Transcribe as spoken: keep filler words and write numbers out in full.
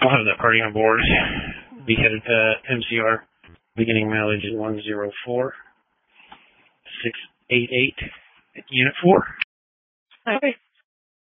We'll have that party on board. Be headed to M C R. Beginning mileage is one zero four six eight eight. Unit four. Okay.